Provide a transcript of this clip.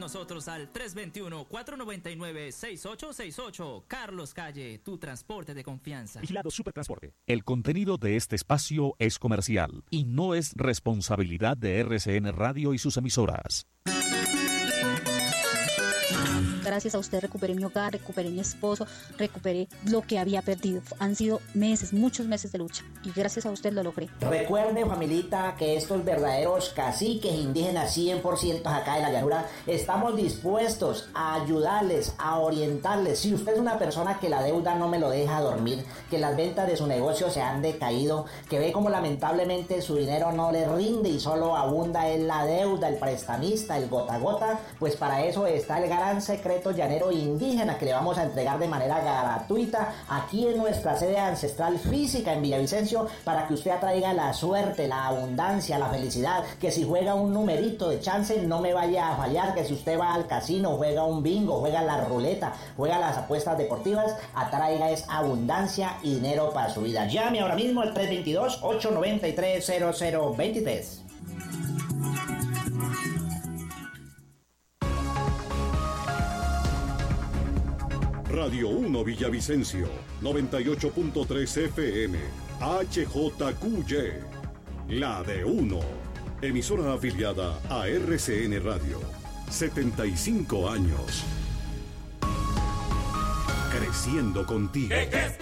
nosotros al 321-499-6868. Carlos Calle, tu transporte de confianza. Vigilado Supertransporte. El contenido de este espacio es comercial y no es responsabilidad de RCN Radio y sus emisoras. Gracias a usted recuperé mi hogar, recuperé mi esposo, recuperé lo que había perdido. Han sido meses, muchos meses de lucha y gracias a usted lo logré. Recuerde, familita, que estos verdaderos caciques indígenas 100% acá en la llanura estamos dispuestos a ayudarles, a orientarles. Si usted es una persona que la deuda no me lo deja dormir, que las ventas de su negocio se han decaído, que ve como lamentablemente su dinero no le rinde y solo abunda en la deuda, el prestamista, el gota a gota, pues para eso está el gran secreto llanero indígena que le vamos a entregar de manera gratuita aquí en nuestra sede ancestral física en Villavicencio, para que usted atraiga la suerte, la abundancia, la felicidad, que si juega un numerito de chance no me vaya a fallar, que si usted va al casino, juega un bingo, juega la ruleta, juega las apuestas deportivas, atraiga es abundancia y dinero para su vida. Llame ahora mismo al 322-893-0023. Radio 1 Villavicencio, 98.3 FM, HJQY, la de 1, emisora afiliada a RCN Radio, 75 años. Creciendo contigo.